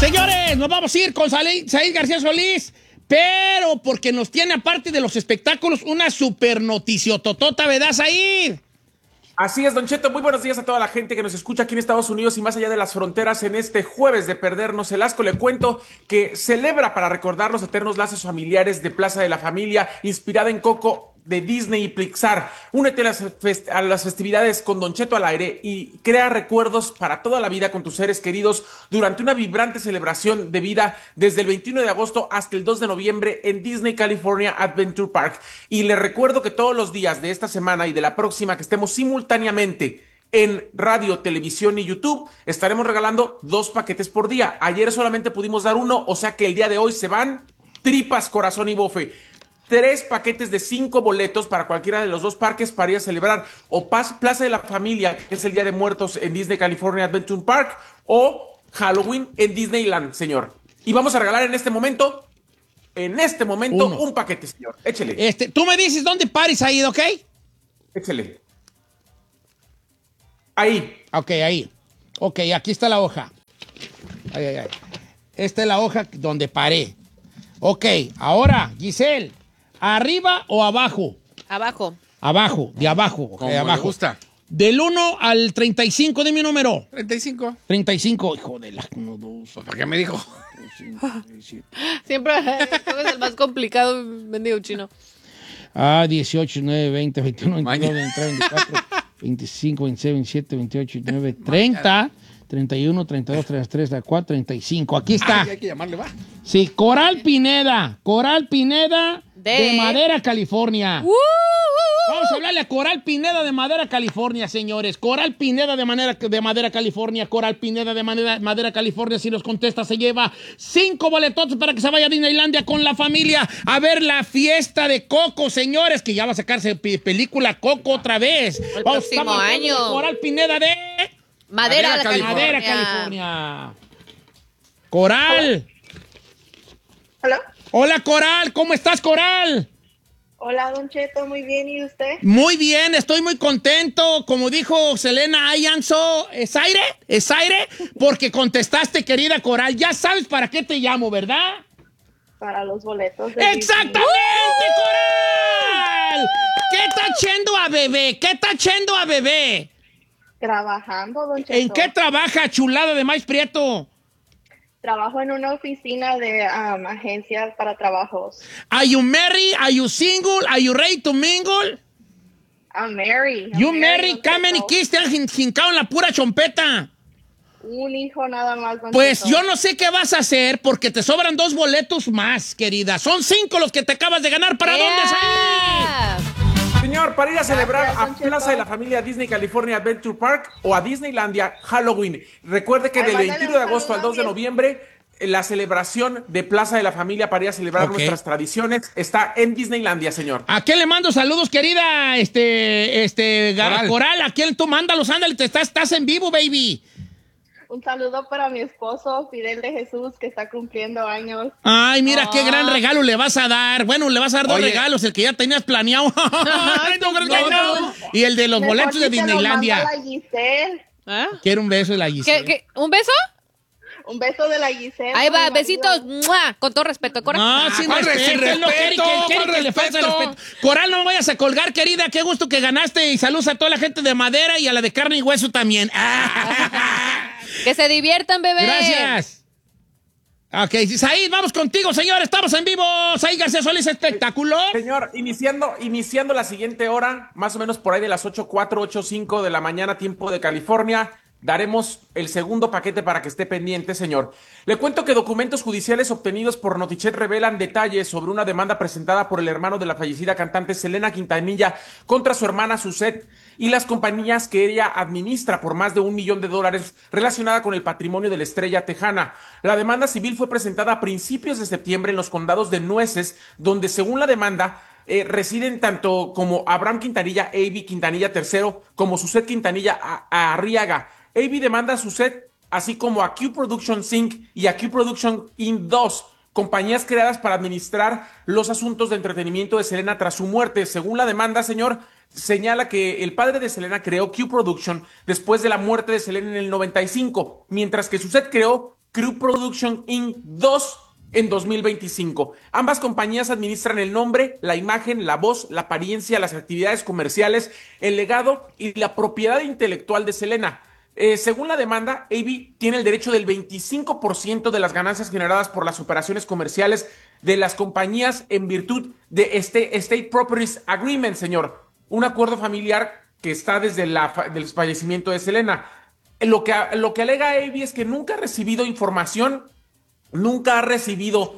Señores, nos vamos a ir con Said García Solís, pero porque nos tiene, aparte de los espectáculos, una super noticiototota, ¿verdad, Said? Así es, Don Cheto. Muy buenos días a toda la gente que nos escucha aquí en Estados Unidos y más allá de las fronteras en este jueves de perdernos el asco. Le cuento que celebra para recordar los eternos lazos familiares de Plaza de la Familia, inspirada en Coco de Disney y Pixar. Únete a las festividades con Don Cheto al aire y crea recuerdos para toda la vida con tus seres queridos durante una vibrante celebración de vida desde el 21 de agosto hasta el 2 de noviembre en Disney California Adventure Park. Y les recuerdo que todos los días de esta semana y de la próxima que estemos simultáneamente en radio, televisión y YouTube, estaremos regalando 2 paquetes por día. Ayer solamente pudimos dar 1, o sea que el día de hoy se van tripas, corazón y bofe. 3 paquetes de 5 boletos para cualquiera de los 2 parques para ir a celebrar o Plaza de la Familia, que es el Día de Muertos en Disney California Adventure Park, o Halloween en Disneyland, señor. Y vamos a regalar en este momento, un paquete, señor. Échele. Tú me dices dónde pares ahí, ¿ok? Échele. Ahí. Ok, ahí. Ok, aquí está la hoja. Ay. Esta es la hoja donde paré. Ok, ahora, Giselle, ¿arriba o abajo? Abajo. Abajo, de abajo. Como de abajo. me gusta. Del 1 al 35, dime un número. 35. 35, hijo de la... 1, 2, ¿Para qué me dijo? 5, 6, 7. Siempre es el más complicado, bendigo chino. 18, 9, 20, 21, 22, 23, 24, 25, 26, 27, 28, 29, 30, 31, 32, 33, 34, 35. Aquí está. Hay que llamarle, va. Sí, Coral Pineda de Madera, California. Vamos a hablarle a Coral Pineda de Madera, California, señores. Coral Pineda de Madera, California. Coral Pineda de Madera, California. Si nos contesta, se lleva 5 boletotes para que se vaya a Disneylandia con la familia a ver la fiesta de Coco, señores, que ya va a sacarse película Coco otra vez. El próximo año. Coral Pineda de Madera, California. Coral. ¿Hola? Hola, Coral. ¿Cómo estás, Coral? Hola, Don Cheto, muy bien, ¿y usted? Muy bien, estoy muy contento. Como dijo Selena Ayanzo, ¿es aire? ¿Es aire? Porque contestaste, querida Coral. Ya sabes para qué te llamo, ¿verdad? Para los boletos. ¡Exactamente, Coral! ¿Qué está haciendo a bebé? Trabajando, Don Cheto. ¿En qué trabaja, chulada de maíz prieto? Trabajo en una oficina de agencias para trabajos. Are you married? Are you single? Are you ready to mingle? I'm married. You married, Camen y Kiss, te han jincado en la pura chompeta. Un hijo nada más, Don Pues Cheto. yo no sé qué vas a hacer porque te sobran 2 boletos más, querida. Son 5 los que te acabas de ganar. ¿Para dónde salir? Señor, para ir a celebrar Gracias, a Don Cheto. Plaza de la Familia Disney California Adventure Park o a Disneylandia Halloween. Recuerde que Ay, del mándale 21 de un agosto al saludo 2 de bien. noviembre, la celebración de Plaza de la Familia para ir a celebrar Ok. nuestras tradiciones está en Disneylandia, señor. ¿A quién le mando saludos, querida? Coral, ¿a quién tú mándalos? Ándale, estás en vivo, baby. Un saludo para mi esposo, Fidel de Jesús, que está cumpliendo años. Ay, mira qué gran regalo le vas a dar. Bueno, le vas a dar 2 regalos, el que ya tenías planeado. Ay, no, crees que no. Y el de los Mejor boletos de si se lo Disneylandia. manda la Giselle. ¿Ah? Quiero un beso de la Giselle. ¿Qué? ¿Un beso? Un beso de la Giselle. Ahí va, mi marido. besitos. ¡Mua! Con todo respeto, Cora. No, sin ¿cuál respeto, él no quiere que le falte respeto. Coral, no me vayas a colgar, querida. Qué gusto que ganaste. Y saludos a toda la gente de Madera y a la de carne y hueso también. Que se diviertan, bebé. Gracias. Ok, Said, vamos contigo, señor. Estamos en vivo. Said García Solís, espectáculo. Señor, iniciando la siguiente hora, más o menos por ahí de las 8:04, 8:05 de la mañana, tiempo de California, daremos el segundo paquete para que esté pendiente, señor. Le cuento que documentos judiciales obtenidos por Notichet revelan detalles sobre una demanda presentada por el hermano de la fallecida cantante Selena Quintanilla contra su hermana Suzette y las compañías que ella administra por más de $1 millón relacionada con el patrimonio de la estrella tejana. La demanda civil fue presentada a principios de septiembre en los condados de Nueces, donde según la demanda residen tanto como Abraham Quintanilla, A.B. Quintanilla III, como Suzette Quintanilla Arriaga. A.B. demanda a Suzette, así como a Q Productions Inc. y a Q Production Inc. 2, compañías creadas para administrar los asuntos de entretenimiento de Selena tras su muerte. Según la demanda, señor, señala que el padre de Selena creó Q Production después de la muerte de Selena en el 95, mientras que Suzette creó Crew Production Inc. 2 en 2025. Ambas compañías administran el nombre, la imagen, la voz, la apariencia, las actividades comerciales, el legado y la propiedad intelectual de Selena. Según la demanda, AV tiene el derecho del 25% de las ganancias generadas por las operaciones comerciales de las compañías en virtud de Estate Properties Agreement, señor. Un acuerdo familiar que está desde del fallecimiento de Selena. Lo que alega AV es que nunca ha recibido información, nunca ha recibido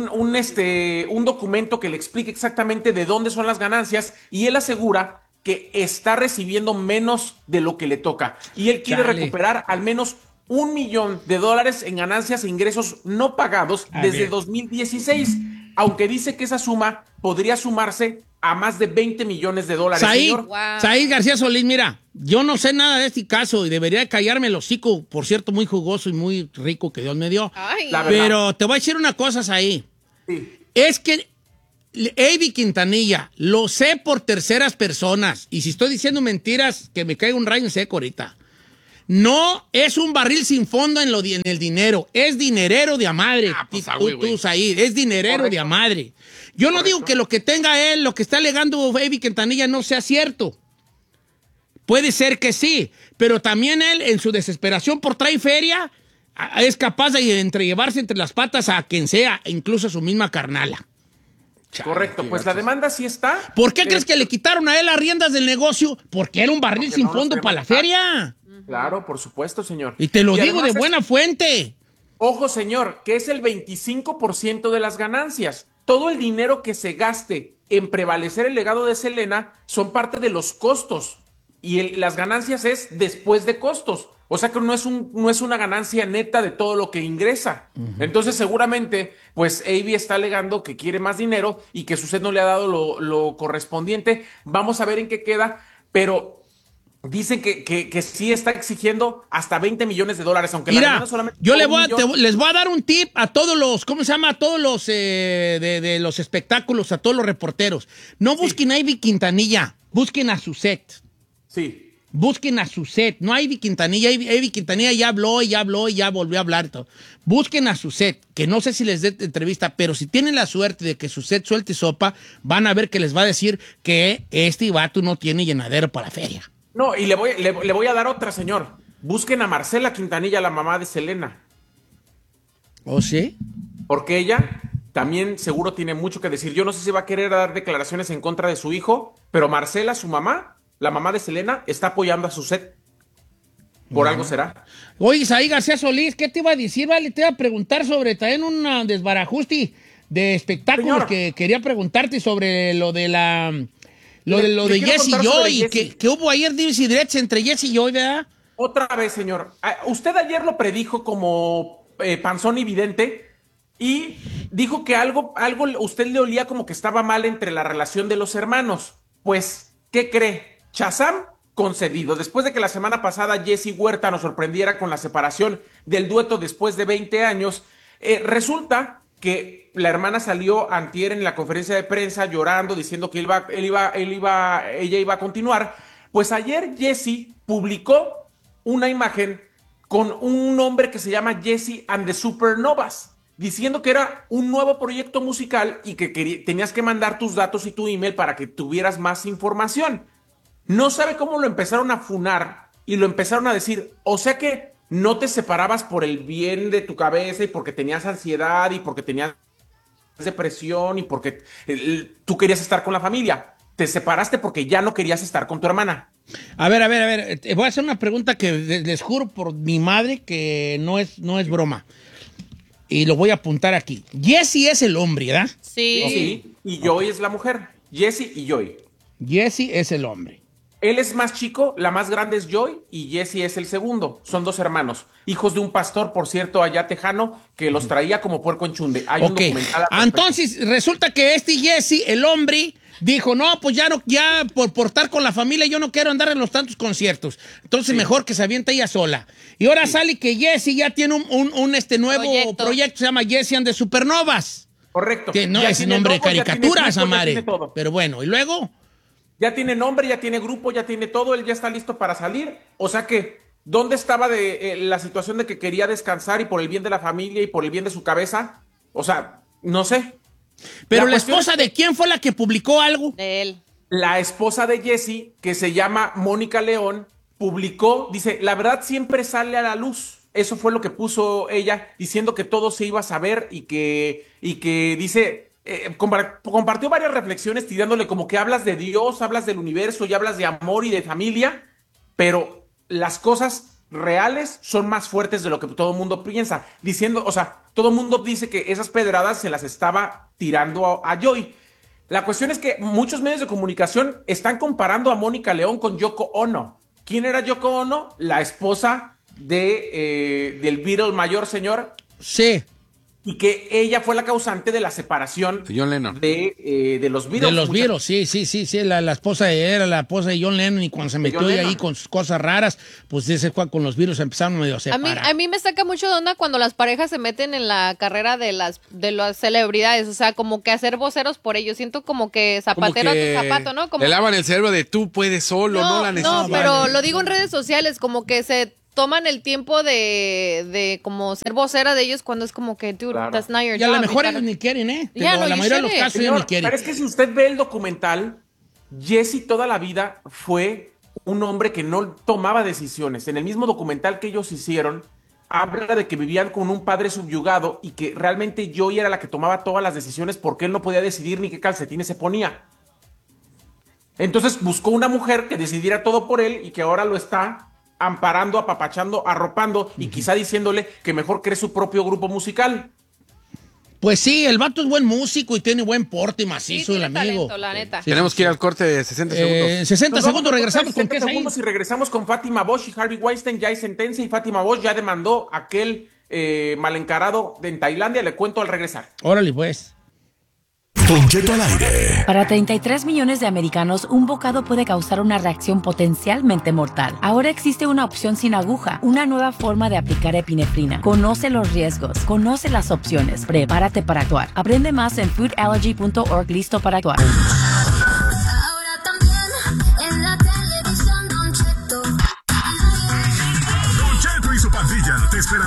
un documento que le explique exactamente de dónde son las ganancias, y él asegura que está recibiendo menos de lo que le toca. Y él quiere recuperar al menos $1 millón en ganancias e ingresos no pagados desde 2016, aunque dice que esa suma podría sumarse a más de $20 millones, señor. Said García Solís, mira, yo no sé nada de este caso y debería callarme el hocico, por cierto, muy jugoso y muy rico que Dios me dio. Pero te voy a decir una cosa, Said. Sí. Es que Avi Quintanilla, lo sé por terceras personas, y si estoy diciendo mentiras, que me caiga un rayo en seco ahorita. No es un barril sin fondo en el dinero, es dinerero de a madre. Tú, Said, es dinerero de a madre. Yo no digo que lo que tenga él, lo que está alegando Avi Quintanilla no sea cierto. Puede ser que sí, pero también él, en su desesperación por traer feria, es capaz de llevarse entre las patas a quien sea, incluso a su misma carnala. Correcto, pues la demanda sí está. ¿Por qué crees que le quitaron a él las riendas del negocio? Porque era un barril sin fondo para la feria. Claro, por supuesto, señor. Y te lo digo de buena fuente. Ojo, señor, que es el 25% de las ganancias. Todo el dinero que se gaste en prevalecer el legado de Selena son parte de los costos. Y las ganancias es después de costos. O sea que no es una ganancia neta de todo lo que ingresa. Entonces, seguramente, pues, Avi está alegando que quiere más dinero y que Suset no le ha dado lo correspondiente. Vamos a ver en qué queda, pero dicen que sí está exigiendo hasta $20 millones, aunque mira, la demanda solamente... Yo les voy a dar un tip a todos los, ¿cómo se llama? A todos los de los espectáculos, a todos los reporteros. No busquen a Avi Quintanilla, busquen a Suset. Sí. Busquen a Suset, no a Avi Quintanilla. Avi Quintanilla ya habló y ya volvió a hablar. Todo. Busquen a Suset, que no sé si les dé entrevista, pero si tienen la suerte de que Suset suelte sopa, van a ver que les va a decir que este vato no tiene llenadero para la feria. No, y le voy a dar otra, señor. Busquen a Marcela Quintanilla, la mamá de Selena. ¿Oh, sí? Porque ella también seguro tiene mucho que decir. Yo no sé si va a querer dar declaraciones en contra de su hijo, pero Marcela, su mamá, la mamá de Selena, está apoyando a Suset. Por algo será. Oye, Said García Solís, ¿qué te iba a decir? Vale, te iba a preguntar sobre también un desbarajuste de espectáculos. Señor, que quería preguntarte sobre lo de de Jesse y Joy, que hubo ayer dimes y direts entre Jesse y Joy, ¿verdad? Otra vez, señor. Usted ayer lo predijo como panzón y vidente y dijo que algo usted le olía como que estaba mal entre la relación de los hermanos. Pues, ¿qué cree? Shazam concedido. Después de que la semana pasada Jesse Huerta nos sorprendiera con la separación del dueto después de 20 años, resulta que la hermana salió antier en la conferencia de prensa llorando, diciendo que ella iba a continuar. Pues ayer Jesse publicó una imagen con un nombre que se llama Jesse and the Supernovas, diciendo que era un nuevo proyecto musical y que tenías que mandar tus datos y tu email para que tuvieras más información. No sabe cómo lo empezaron a funar y lo empezaron a decir, o sea que no te separabas por el bien de tu cabeza y porque tenías ansiedad y porque tenías depresión y porque tú querías estar con la familia. Te separaste porque ya no querías estar con tu hermana. A ver, voy a hacer una pregunta que les juro por mi madre que no es broma. Y lo voy a apuntar aquí. Jesse es el hombre, ¿verdad? Sí. Sí, y Joy es la mujer. Jesse y Joy. Jesse es el hombre. Él es más chico, la más grande es Joy y Jesse es el segundo. Son dos hermanos, hijos de un pastor, por cierto, allá tejano, que los traía como puerco en chunde. Hay un documental. Entonces, resulta que Jesse, el hombre, dijo, no, pues ya por estar con la familia, yo no quiero andar en los tantos conciertos. Entonces, mejor que se aviente ella sola. Y ahora sale que Jesse ya tiene un nuevo proyecto, se llama Jesse and the Supernovas. Correcto. Que no es nombre de caricaturas, Amare. Pero bueno, ¿y luego? Ya tiene nombre, ya tiene grupo, ya tiene todo, él ya está listo para salir. O sea que ¿Dónde estaba de la situación de que quería descansar y por el bien de la familia y por el bien de su cabeza? O sea, no sé. Pero la esposa de quién fue la que publicó algo? De él. La esposa de Jesse, que se llama Mónica León, publicó, dice, la verdad siempre sale a la luz. Eso fue lo que puso ella, diciendo que todo se iba a saber y que dice, compartió varias reflexiones tirándole como que hablas de Dios, hablas del universo y hablas de amor y de familia, pero las cosas reales son más fuertes de lo que todo el mundo piensa. Diciendo, o sea, todo el mundo dice que esas pedradas se las estaba tirando a Joy. La cuestión es que muchos medios de comunicación están comparando a Mónica León con Yoko Ono. ¿Quién era Yoko Ono? La esposa del Beatle mayor, señor. Sí. Y que ella fue la causante de la separación de John Lennon. De los Beatles. De los Beatles, sí. La esposa era la esposa de John Lennon y cuando se metió ahí con sus cosas raras, pues ese fue con los Beatles empezaron medio a separar. A mí me saca mucho de onda cuando las parejas se meten en la carrera de las celebridades, o sea, como que hacer voceros por ellos. Siento como que zapatero a tu zapato, ¿no? Como le lavan el cerebro de tú puedes solo, no la necesitas. No, pero lo digo en redes sociales, como que se toman el tiempo de como ser vocera de ellos cuando es como que, dude, that's not your job. Y a lo mejor ellos ni quieren, ¿eh? Yeah, la mayoría de los casos ellos ni quieren. Pero es que si usted ve el documental, Jesse toda la vida fue un hombre que no tomaba decisiones. En el mismo documental que ellos hicieron, habla de que vivían con un padre subyugado y que realmente Joy era la que tomaba todas las decisiones porque él no podía decidir ni qué calcetines se ponía. Entonces buscó una mujer que decidiera todo por él y que ahora lo está amparando, apapachando, arropando y quizá diciéndole que mejor cree su propio grupo musical. Pues sí, el vato es buen músico y tiene buen porte macizo, sí, el amigo. Talento, la neta. Sí. Tenemos que ir al corte de 60 segundos. 60 segundos, regresamos con qué es ahí. Y regresamos con Fátima Bosch y Harvey Weinstein. Ya hay sentencia y Fátima Bosch ya demandó a aquel mal encarado en Tailandia. Le cuento al regresar. Órale, pues. Don Cheto al aire. Para 33 millones de americanos, un bocado puede causar una reacción potencialmente mortal. Ahora existe una opción sin aguja, una nueva forma de aplicar epinefrina. Conoce los riesgos, conoce las opciones, prepárate para actuar. Aprende más en foodallergy.org. Listo para actuar.